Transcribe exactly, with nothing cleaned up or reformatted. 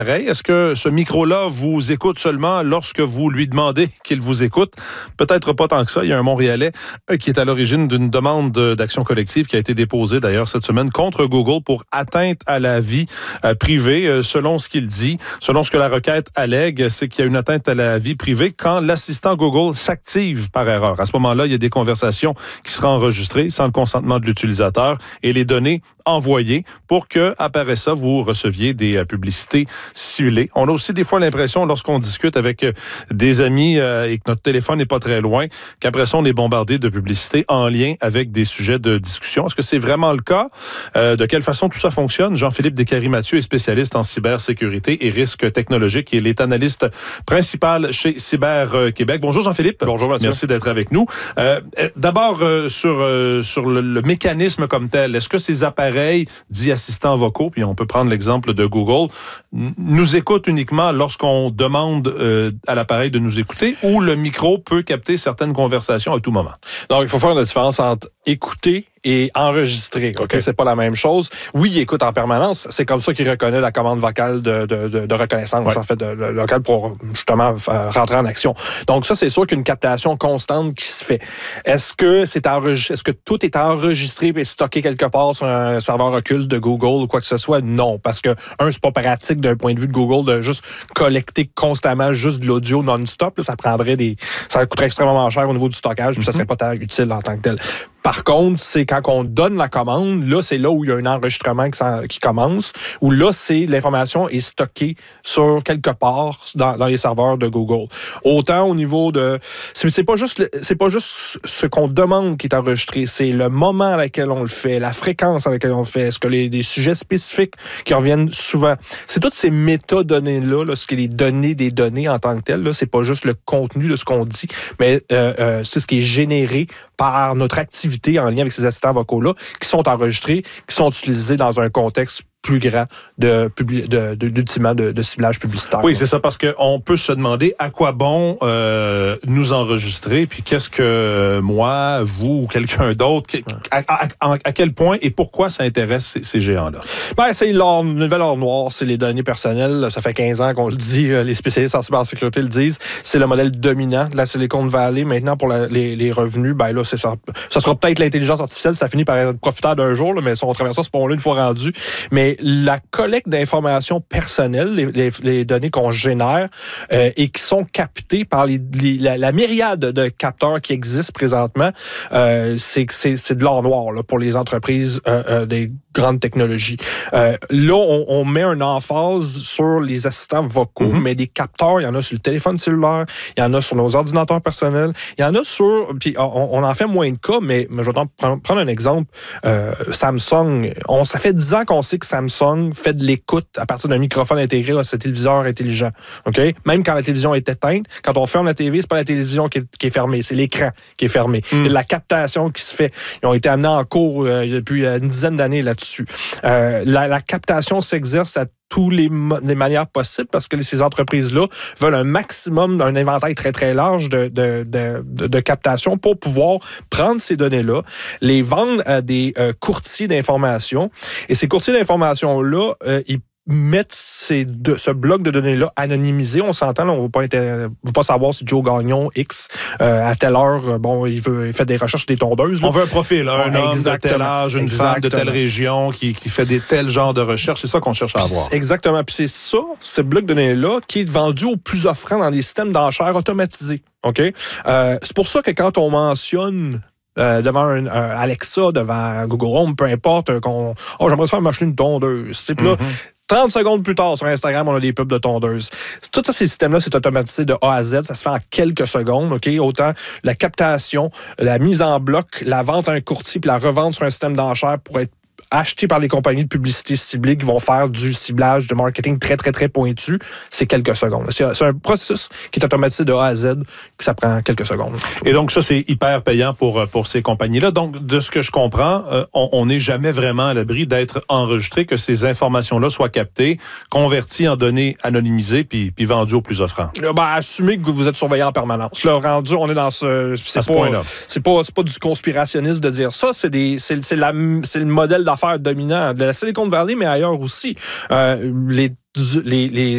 Est-ce que ce micro-là vous écoute seulement lorsque vous lui demandez qu'il vous écoute? Peut-être pas tant que ça. Il y a un Montréalais qui est à l'origine d'une demande d'action collective qui a été déposée d'ailleurs cette semaine contre Google pour atteinte à la vie euh, privée. Euh, selon ce qu'il dit, selon ce que la requête allègue, c'est qu'il y a une atteinte à la vie privée quand l'assistant Google s'active par erreur. À ce moment-là, il y a des conversations qui seront enregistrées sans le consentement de l'utilisateur et les données envoyées pour que, après ça, vous receviez des euh, publicités ciblées. On a aussi des fois l'impression, lorsqu'on discute avec euh, des amis euh, et que notre téléphone n'est pas très loin, qu'après ça, on est bombardé de publicités en lien avec des sujets de discussion. Est-ce que c'est vraiment le cas? Euh, de quelle façon tout ça fonctionne? Jean-Philippe Descaries-Mathieu est spécialiste en cybersécurité et risques technologiques. Il est analyste principal chez Cyber Québec. Bonjour Jean-Philippe. Bonjour Mathieu. Merci d'être avec nous. Euh, D'abord, euh, sur, euh, sur le, le mécanisme comme tel, est-ce que ces appareils dits assistants vocaux, puis on peut prendre l'exemple de Google, n- nous écoutent uniquement lorsqu'on demande euh, à l'appareil de nous écouter ou le micro peut capter certaines conversations à tout moment? Donc, il faut faire la différence entre écouter et enregistrer. OK? Okay. C'est pas la même chose. Oui, il écoute en permanence. C'est comme ça qu'il reconnaît la commande vocale de, de, de, de reconnaissance, ouais. en fait, de, de, locale pour justement rentrer en action. Donc, ça, c'est sûr qu'une captation constante qui se fait. Est-ce que c'est enregistré, est-ce que tout est enregistré et stocké quelque part sur un serveur occulte de Google ou quoi que ce soit? Non. Parce que, un, c'est pas pratique d'un point de vue de Google de juste collecter constamment juste de l'audio non-stop. Là, ça prendrait des, ça coûterait extrêmement cher au niveau du stockage, puis mm-hmm. ça serait pas tant utile en tant que tel. Par contre, c'est quand on donne la commande, là, c'est là où il y a un enregistrement qui, qui commence, où là, c'est l'information est stockée sur quelque part dans, dans les serveurs de Google. Autant au niveau de... C'est, c'est pas juste c'est pas juste ce qu'on demande qui est enregistré, c'est le moment à laquelle on le fait, la fréquence à laquelle on le fait, est-ce que les des sujets spécifiques qui reviennent souvent. C'est toutes ces métadonnées-là, là, ce qui est les données des données en tant que telles, là, c'est pas juste le contenu de ce qu'on dit, mais euh, euh, c'est ce qui est généré par notre activité en lien avec ces assistants vocaux-là, qui sont enregistrés, qui sont utilisés dans un contexte plus grand de, publi- de, de, d'ultimement de, de ciblage publicitaire. Oui, c'est ça, parce qu'on peut se demander à quoi bon euh, nous enregistrer, puis qu'est-ce que moi, vous ou quelqu'un d'autre, à, à, à, à quel point et pourquoi ça intéresse ces, ces géants-là? Ben, c'est l'or, le nouvel or noir, c'est les données personnelles. Ça fait quinze ans qu'on le dit, les spécialistes en cybersécurité le disent. C'est le modèle dominant de la Silicon Valley. Maintenant, pour la, les, les revenus, ben là, c'est ça. Ça sera peut-être l'intelligence artificielle, ça finit par être profitable d'un jour, là, mais si on traverse ça, ce pont-là, une fois rendu. Mais la collecte d'informations personnelles, les, les, les données qu'on génère euh, et qui sont captées par les, les, la, la myriade de capteurs qui existent présentement, euh, c'est, c'est, c'est de l'or noir là, pour les entreprises euh, euh, des grandes technologies. Euh, là, on, on met un emphase sur les assistants vocaux, mm-hmm. mais des capteurs, il y en a sur le téléphone cellulaire, il y en a sur nos ordinateurs personnels, il y en a sur... Puis on, on en fait moins de cas, mais, mais je vais prendre, prendre un exemple. Euh, Samsung, on, ça fait dix ans qu'on sait que Samsung fait de l'écoute à partir d'un microphone intégré à ce téléviseur intelligent. Okay? Même quand la télévision est éteinte, quand on ferme la T V, c'est pas la télévision qui est, qui est fermée, c'est l'écran qui est fermé. Mm. La captation qui se fait. Ils ont été amenés en cours euh, depuis une dizaine d'années là-dessus. Euh, la, la captation s'exerce à toutes les, les manières possibles parce que ces entreprises-là veulent un maximum d'un inventaire très, très large de, de, de, de, de captation pour pouvoir prendre ces données-là, les vendre à des euh, courtiers d'information. Et ces courtiers d'information-là, euh, ils mettre ces de, ce bloc de données-là anonymisé. On s'entend, là, on ne veut pas savoir si Joe Gagnon X, euh, à telle heure, bon, il, veut, il fait des recherches des tondeuses. Là. On veut un profil, là, un homme de tel âge, une Exactement. femme de telle région qui, qui fait des tels genres de recherches. C'est ça qu'on cherche à avoir. Exactement. Puis c'est ça, ce bloc de données-là, qui est vendu au plus offrant dans des systèmes d'enchères automatisés. OK? Euh, c'est pour ça que quand on mentionne Euh, devant un, un Alexa, devant Google Home, peu importe, qu'on oh, j'aimerais ça m'acheter une tondeuse. C'est mm-hmm. là, trente secondes plus tard, sur Instagram, on a des pubs de tondeuses. Tout ça, ces systèmes-là, c'est automatisé de A à Z. Ça se fait en quelques secondes. OK? Autant la captation, la mise en bloc, la vente à un courtier puis la revente sur un système d'enchères pour être acheté par les compagnies de publicité ciblées qui vont faire du ciblage de marketing très, très, très pointu, c'est quelques secondes. C'est, c'est un processus qui est automatisé de A à Z, que ça prend quelques secondes. Et donc, ça, c'est hyper payant pour, pour ces compagnies-là. Donc, de ce que je comprends, euh, on n'est jamais vraiment à l'abri d'être enregistré, que ces informations-là soient captées, converties en données anonymisées, puis, puis vendues au plus offrant. Ben, assumez que vous êtes surveillé en permanence. Là, rendu, on est dans ce... C'est à ce pas, point-là. C'est pas, c'est pas du conspirationnisme de dire ça. C'est, des, c'est, c'est, la, c'est le modèle d'affaires dominant de la Silicon Valley, mais ailleurs aussi. Euh, les, les, les